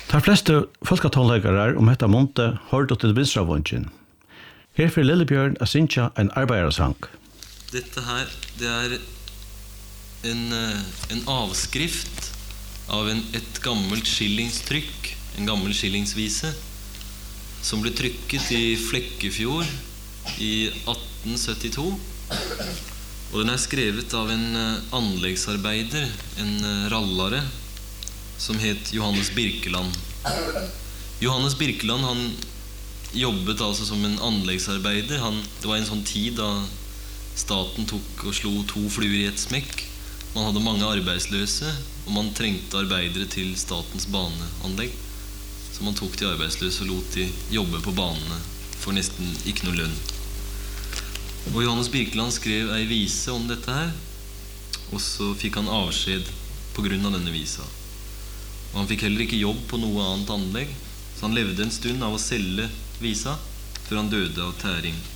De fleste folketonleggere om dette måned hørte til Vinstravunchen. Her får Lillebjørn å synge en arbeidersang. Dette her, det er en avskrift av et gammelt skillingstrykk, en gammel skillingsvise, som ble trykket i Flekkefjord i 1872. Og den er skrevet av en anleggsarbeider, en rallare, som het Johannes Birkeland. Johannes Birkeland, han jobbet altså som en anleggsarbeider. Det var en sånn tid da staten tok og slo 2 fluer i et smekk. Man hadde mange arbeidsløse, og man trengte arbeidere til statens baneanlegg. Så man tok de arbeidsløse og lot de jobbe på banene for nesten ikke noe lønn. Og Johannes Birkeland skrev en vise om dette her, og så fikk han avskjed på grunn av denne visa. Og han fikk heller ikke jobb på noe annet anlegg, så han levde en stund av å selge visa, før han døde av tæring.